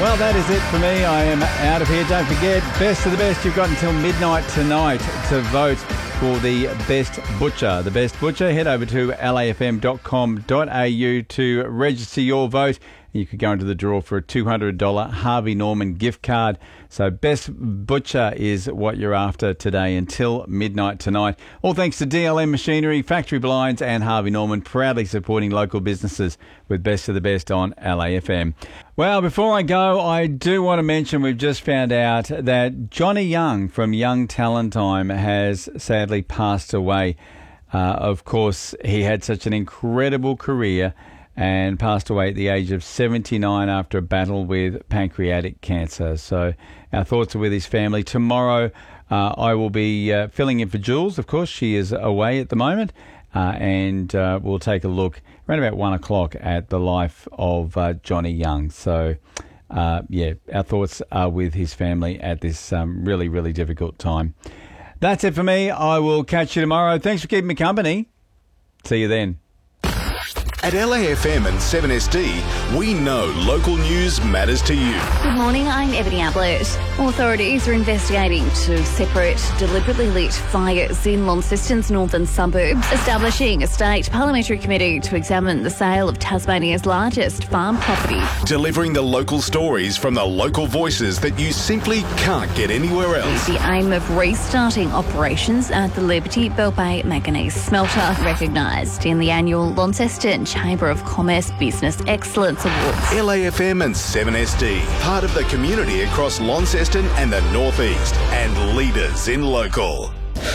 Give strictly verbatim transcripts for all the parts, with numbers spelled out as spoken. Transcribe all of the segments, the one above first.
Well, that is it for me. I am out of here. Don't forget, best of the best. You've got until midnight tonight to vote for the Best Butcher. The Best Butcher, head over to l a f m dot com dot a u to register your vote. You could go into the draw for a two hundred dollars Harvey Norman gift card. So Best Butcher is what you're after today until midnight tonight. All thanks to D L M Machinery, Factory Blinds and Harvey Norman, proudly supporting local businesses with Best of the Best on L A F M. Well, before I go, I do want to mention we've just found out that Johnny Young from Young Talent Time has sadly passed away. Uh, of course, he had such an incredible career and passed away at the age of seventy-nine after a battle with pancreatic cancer. So our thoughts are with his family. Tomorrow uh, I will be uh, filling in for Jules. Of course, she is away at the moment. Uh, and uh, we'll take a look around about one o'clock at the life of uh, Johnny Young. So, uh, yeah, our thoughts are with his family at this um, really, really difficult time. That's it for me. I will catch you tomorrow. Thanks for keeping me company. See you then. At L A F M and seven S D, we know local news matters to you. Good morning, I'm Ebony Ablett. Authorities are investigating two separate, deliberately lit fires in Launceston's northern suburbs, establishing a state parliamentary committee to examine the sale of Tasmania's largest farm property. Delivering the local stories from the local voices that you simply can't get anywhere else. The aim of restarting operations at the Liberty Bell Bay Manganese Smelter, recognised in the annual Launceston Chamber of Commerce Business Excellence Awards. L A F M and seven S D, part of the community across Launceston and the North East, and leaders in local.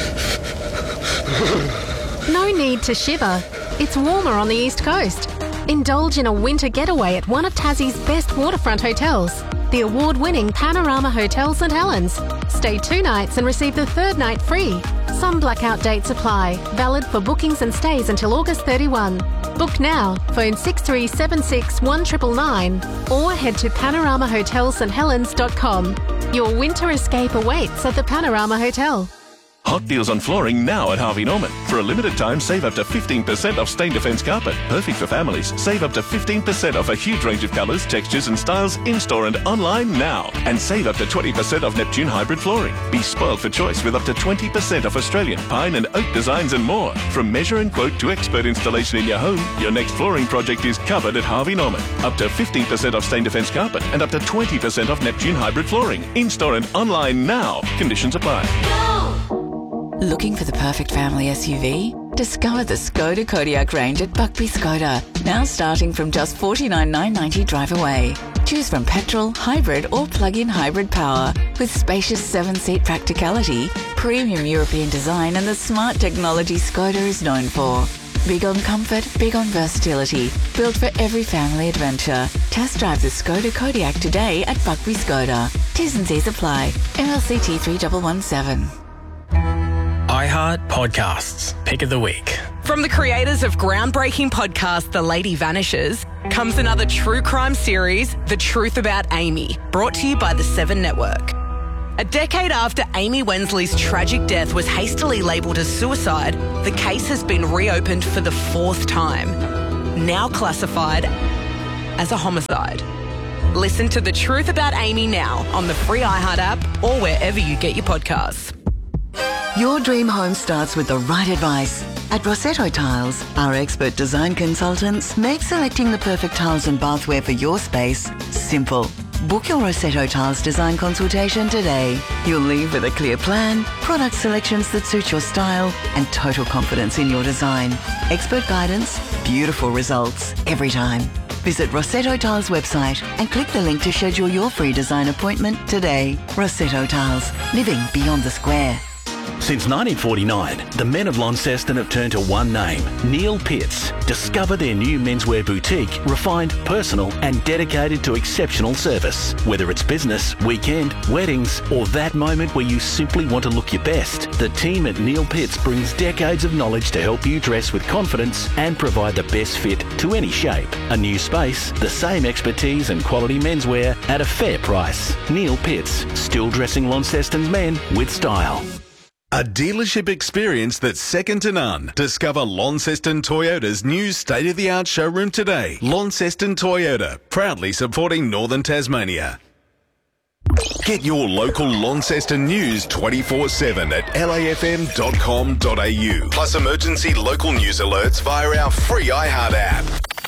No need to shiver. It's warmer on the East Coast. Indulge in a winter getaway at one of Tassie's best waterfront hotels, the award-winning Panorama Hotel St Helens. Stay two nights and receive the third night free. Some blackout dates apply. Valid for bookings and stays until August thirty-first. Book now. Phone six three seven six one nine nine nine or head to panorama hotel st helens dot com. Your winter escape awaits at the Panorama Hotel. Hot deals on flooring now at Harvey Norman. For a limited time, save up to fifteen percent off Stain Defence carpet. Perfect for families. Save up to fifteen percent off a huge range of colours, textures and styles in-store and online now. And save up to twenty percent off Neptune hybrid flooring. Be spoiled for choice with up to twenty percent off Australian, pine and oak designs and more. From measure and quote to expert installation in your home, your next flooring project is covered at Harvey Norman. Up to fifteen percent off Stain Defence carpet and up to twenty percent off Neptune hybrid flooring. In-store and online now. Conditions apply. Go! Looking for the perfect family S U V? Discover the Skoda Kodiaq range at Buckby Skoda, now starting from just forty-nine thousand nine hundred ninety drive away. Choose from petrol, hybrid or plug-in hybrid power with spacious seven-seat practicality, premium European design and the smart technology Skoda is known for. Big on comfort, big on versatility, built for every family adventure. Test drive the Skoda Kodiaq today at Buckby Skoda. T's and C's apply. M L C T three one one seven. iHeart Podcasts, Pick of the Week. From the creators of groundbreaking podcast The Lady Vanishes comes another true crime series, The Truth About Amy, brought to you by the Seven Network. A decade after Amy Wensley's tragic death was hastily labelled as suicide, the case has been reopened for the fourth time, now classified as a homicide. Listen to The Truth About Amy now on the free iHeart app or wherever you get your podcasts. Your dream home starts with the right advice. At Rossetto Tiles, our expert design consultants make selecting the perfect tiles and bathware for your space simple. Book your Rossetto Tiles design consultation today. You'll leave with a clear plan, product selections that suit your style, and total confidence in your design. Expert guidance, beautiful results every time. Visit Rossetto Tiles website and click the link to schedule your free design appointment today. Rossetto Tiles, living beyond the square. Since nineteen forty-nine, the men of Launceston have turned to one name, Neil Pitts. Discover their new menswear boutique, refined, personal and dedicated to exceptional service. Whether it's business, weekend, weddings or that moment where you simply want to look your best, the team at Neil Pitts brings decades of knowledge to help you dress with confidence and provide the best fit to any shape. A new space, the same expertise and quality menswear at a fair price. Neil Pitts, still dressing Launceston's men with style. A dealership experience that's second to none. Discover Launceston Toyota's new state-of-the-art showroom today. Launceston Toyota, proudly supporting Northern Tasmania. Get your local Launceston news twenty-four seven at L A F M dot com dot A U. Plus emergency local news alerts via our free iHeart app.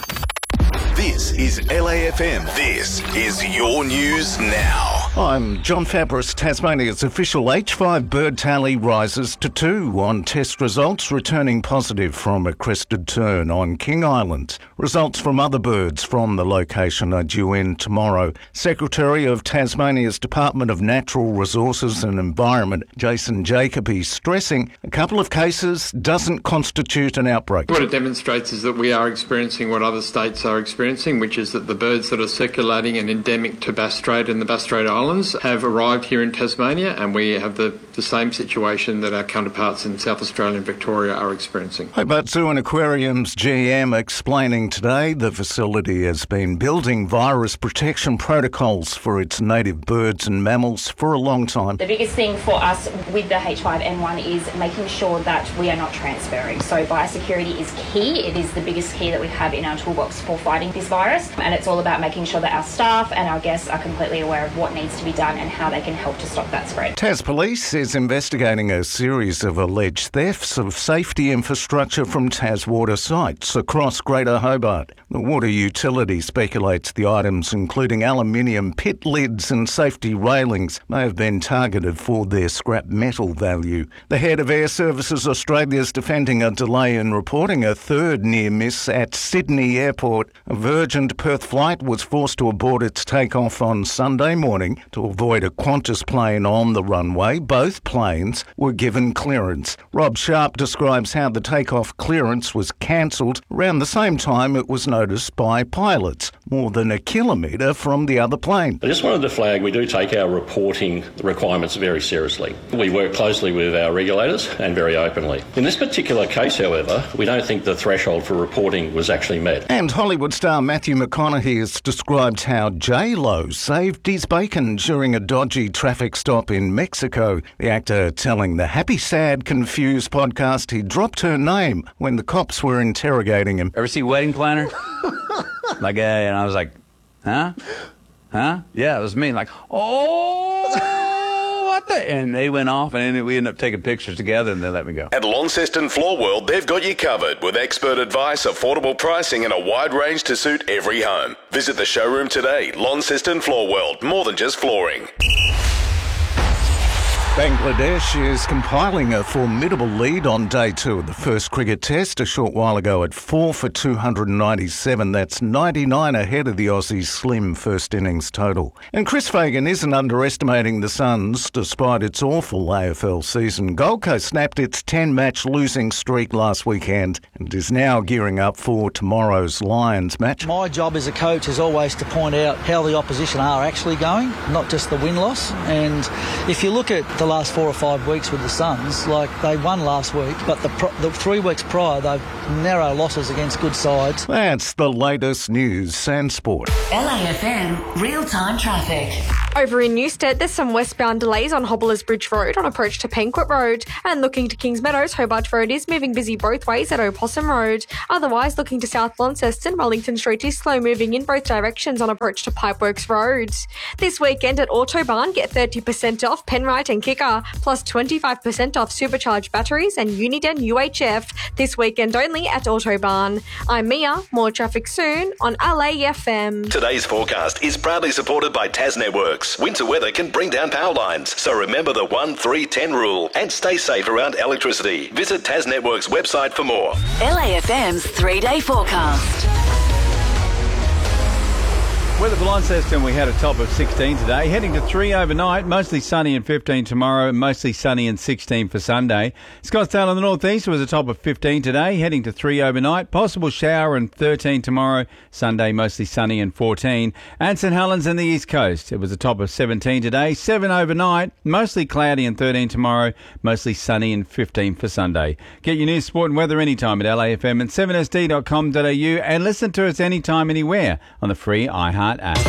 This is L A F M. This is your news now. I'm John Fabris. Tasmania's official H five bird tally rises to two on test results returning positive from a crested tern on King Island. Results from other birds from the location are due in tomorrow. Secretary of Tasmania's Department of Natural Resources and Environment, Jason Jacoby, stressing a couple of cases doesn't constitute an outbreak. What it demonstrates is that we are experiencing what other states are experiencing, which is that the birds that are circulating and endemic to Bass Strait and the Bass Strait Islands have arrived here in Tasmania, and we have the, the same situation that our counterparts in South Australia and Victoria are experiencing. Hobart Zoo and Aquarium's G M explaining today the facility has been building virus protection protocols for its native birds and mammals for a long time. The biggest thing for us with the H five N one is making sure that we are not transferring. So biosecurity is key. It is the biggest key that we have in our toolbox for fighting this virus, and it's all about making sure that our staff and our guests are completely aware of what needs to be done and how they can help to stop that spread. Tas Police is investigating a series of alleged thefts of safety infrastructure from Taswater sites across Greater Hobart. The water utility speculates the items, including aluminium pit lids and safety railings, may have been targeted for their scrap metal value. The head of Air Services Australia is defending a delay in reporting a third near miss at Sydney Airport. A Virgin to Perth flight was forced to abort its takeoff on Sunday morning to avoid a Qantas plane on the runway. Both planes were given clearance. Rob Sharp describes how the takeoff clearance was cancelled around the same time it was noticed by pilots, more than a kilometre from the other plane. I just wanted to flag we do take our reporting requirements very seriously. We work closely with our regulators and very openly. In this particular case, however, we don't think the threshold for reporting was actually met. And Hollywood star Matthew McConaughey has described how J-Lo saved his bacon during a dodgy traffic stop in Mexico. The actor telling the Happy Sad Confused podcast he dropped her name when the cops were interrogating him. Ever see Wedding Planner? Like, uh, and I was like, huh? Huh? Yeah, it was me. Like, oh, what the? And they went off, and then we ended up taking pictures together, and they let me go. At Launceston Floor World, they've got you covered with expert advice, affordable pricing, and a wide range to suit every home. Visit the showroom today. Launceston Floor World, more than just flooring. Bangladesh is compiling a formidable lead on day two of the first cricket test a short while ago at four for two hundred ninety-seven. That's ninety-nine ahead of the Aussies' slim first innings total. And Chris Fagan isn't underestimating the Suns despite its awful A F L season. Gold Coast snapped its ten-match losing streak last weekend and is now gearing up for tomorrow's Lions match. My job as a coach is always to point out how the opposition are actually going, not just the win-loss. And if you look at the last four or five weeks with the Suns, like they won last week, but the, pro- the three weeks prior, they've narrow losses against good sides. That's the latest news and sport. L A F M real-time traffic. Over in Newstead, there's some westbound delays on Hobblers Bridge Road on approach to Penquet Road, and looking to Kings Meadows, Hobart Road is moving busy both ways at Opossum Road. Otherwise, looking to South Launceston, Wellington Street is slow moving in both directions on approach to Pipeworks Road. This weekend at Autobarn, get thirty percent off Penrite and Kicker, plus twenty-five percent off supercharged batteries and Uniden U H F. This weekend only at Autobarn. I'm Mia. More traffic soon on L A F M. Today's forecast is proudly supported by Tas Networks. Winter weather can bring down power lines, so remember the one three ten rule and stay safe around electricity. Visit Tas Networks' website for more. L A F M's three-day forecast. Weather for Launceston, we had a top of sixteen today, heading to three overnight, mostly sunny and fifteen tomorrow, mostly sunny and sixteen for Sunday. Scottsdale in the northeast was a top of fifteen today, heading to three overnight, possible shower and thirteen tomorrow, Sunday mostly sunny and fourteen. And St Helens in the east coast, it was a top of seventeen today, seven overnight, mostly cloudy and thirteen tomorrow, mostly sunny and fifteen for Sunday. Get your news, sport and weather anytime at L A F M and seven S D dot com dot A U and listen to us anytime, anywhere on the free iHeart app.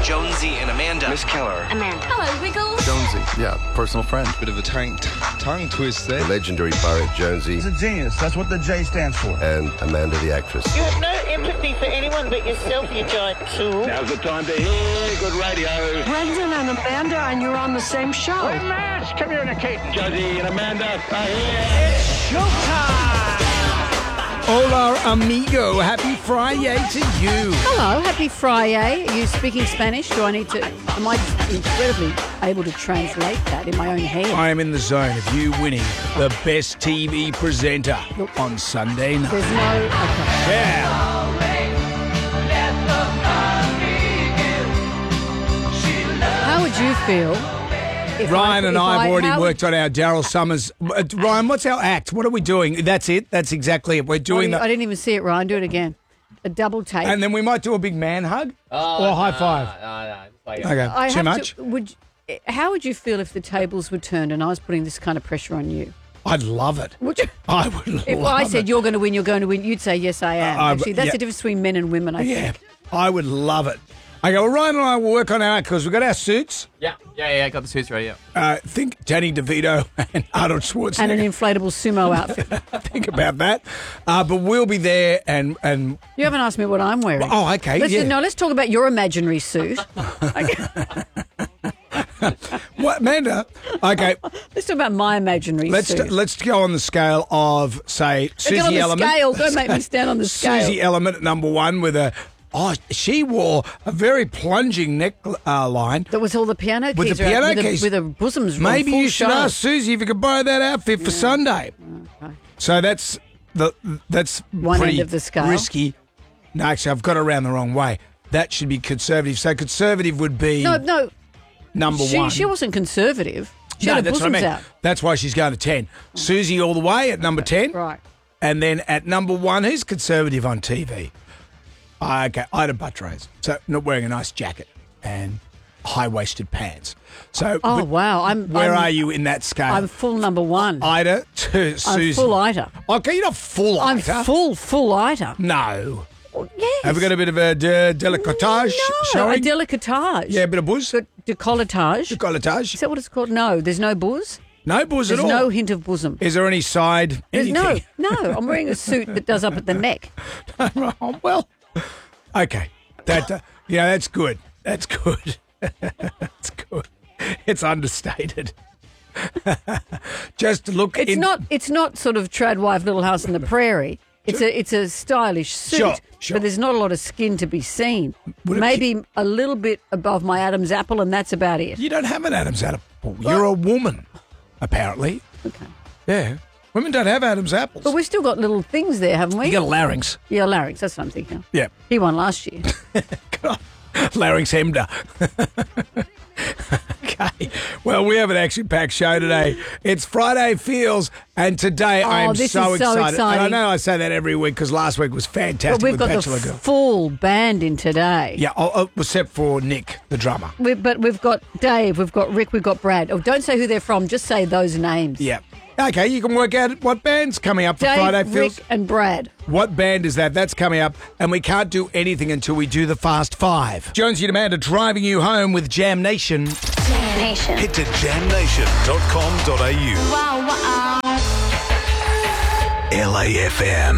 Jonesy and Amanda. Miss Keller. Amanda. Hello, Wiggles. Jonesy. Yeah, personal friend. Bit of a tongue, tongue twist there. The legendary Barrett Jonesy. He's a genius. That's what the J stands for. And Amanda the actress. You have no empathy for anyone but yourself, you giant tool. Now's the time to hear good radio. Brendan and Amanda, and you're on the same show. We must communicate. Jonesy and Amanda are here. It's showtime! Hola, amigo. Happy Friday to you. Hello, happy Friday. Are you speaking Spanish? Do I need to... Am I incredibly able to translate that in my own head? I am in the zone of you winning the best T V presenter on Sunday night. There's no... Okay. Yeah. How would you feel if Ryan I, and if I have I, already how worked on our Daryl Summers. Uh, Ryan, what's our act? What are we doing? That's it? That's exactly it. We're would, doing I, the... I didn't even see it, Ryan. Do it again. A double take. And then we might do a big man hug Oh, or high no, five. No, no, no. Okay, I too have much? To, would, how would you feel if the tables were turned and I was putting this kind of pressure on you? I'd love it. Would you? I would love it. If I said you're going to win, you're going to win, you'd say, yes, I am. Uh, uh, Actually, that's yeah. the difference between men and women, I Yeah, think. I would love it. Okay, well, Ryan and I will work on our act because we've got our suits. Yeah, yeah, yeah. Got the suits ready. Yeah. Uh, think Danny DeVito and Arnold Schwarzenegger. And an inflatable sumo outfit. Think about that. Uh, but we'll be there and... and You haven't asked me what I'm wearing. Oh, okay, Let's, yeah. No, let's talk about your imaginary suit. What, Amanda? Okay. Let's talk about my imaginary Let's suit. let's go on the scale of, say, Susie Get on the Element. scale. Don't make me stand on the scale. Susie Element at number one with a... Oh, she wore a very plunging neck uh, line. That was all the piano keys. With the right? piano with keys. A, with her bosoms Maybe full you should show. ask Susie if you could borrow that outfit for Sunday. Okay. So that's the that's One pretty end of the scale. risky. No, actually, I've got it around the wrong way. That should be conservative. So conservative would be No, no. number she, one. She wasn't conservative. She no, had her that's what I bosoms mean. out. That's why she's going to ten. Susie all the way at number ten. Right. And then at number one, who's conservative on T V? Uh, okay, Ida Buttrose. So not wearing a nice jacket and high-waisted pants. So Oh, but wow. I'm. where I'm, are you in that scale? I'm full number one. Ida to Susie. I'm full Ida. Okay, you're not full I'm Ida. full, full Ida. No. Yes. Have we got a bit of a de- delicatage No, showing? a delicatage. Yeah, a bit of buzz. Decolletage. Decolletage. Is that what it's called? No, there's no buzz. No buzz There's at all. no hint of bosom. Is there any side? There's no, anything? no. I'm wearing a suit that does up at the neck. Oh, well, okay. That, uh, yeah, that's good. That's good. That's good. It's understated. Just look. It's in- not. It's not sort of trad wife, Little House on the Prairie. It's a. It's a stylish suit, Sure, sure. but there's not a lot of skin to be seen. Would it- Maybe a little bit above my Adam's apple, and that's about it. You don't have an Adam's apple. You're a woman, apparently. Okay. Yeah. Women don't have Adam's apples. But we've still got little things there, haven't we? You got a larynx. Yeah, larynx. That's what I'm thinking. Yeah. He won last year. Larynx Hemder. Okay. Well, we have an action-packed show today. It's Friday Feels, and today I Oh, am this so is so excited. And I exciting. know I say that every week because last week was fantastic But we've with got Bachelor the Girl. full band in today. Yeah, oh, oh, except for Nick, the drummer. We, but we've got Dave, we've got Rick, we've got Brad. Oh, don't say who they're from, just say those names. Yeah. Okay, you can work out what band's coming up for Dave, Friday Feels. Rick and Brad. What band is that? That's coming up, and we can't do anything until we do the Fast Five. Jonesy and Amanda driving you home with Jam Nation. Jam Nation. Head to jam nation dot com dot a u. Wow, wow. L A F M.